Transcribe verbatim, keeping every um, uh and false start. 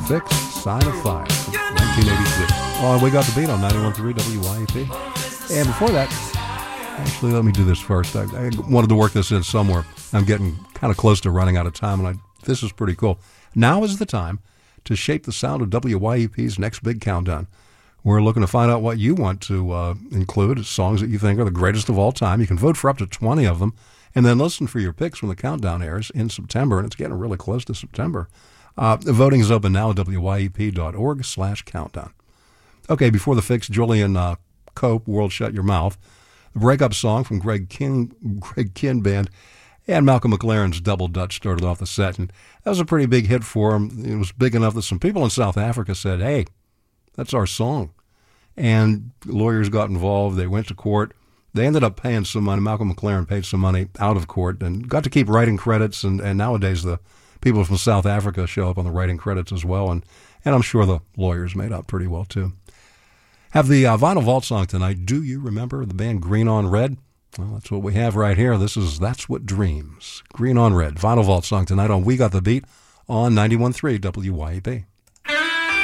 Fix, Sign of Fire, nineteen eighty-two. Oh, we got the beat on ninety-one point three W Y E P. And before that, actually, let me do this first. I, I wanted to work this in somewhere. I'm getting kind of close to running out of time, and I, this is pretty cool. Now is the time to shape the sound of W Y E P's next big countdown. We're looking to find out what you want to uh, include, songs that you think are the greatest of all time. You can vote for up to twenty of them, and then listen for your picks when the countdown airs in September, and it's getting really close to September. Uh, the voting is open now at W Y E P dot org slash countdown. Okay, before the fix, Julian uh, Cope, World Shut Your Mouth. The breakup song from Greg King, Greg Kihn Band, and Malcolm McLaren's Double Dutch started off the set, and that was a pretty big hit for him. It was big enough that some people in South Africa said, hey, that's our song. And lawyers got involved. They went to court. They ended up paying some money. Malcolm McLaren paid some money out of court and got to keep writing credits, and, and nowadays the people from South Africa show up on the writing credits as well, and, and I'm sure the lawyers made out pretty well, too. Have the uh, Vinyl Vault song tonight, Do You Remember the band Green on Red? Well, that's what we have right here. This is That's What Dreams. Green on Red. Vinyl Vault song tonight on We Got the Beat on ninety-one point three W Y E P.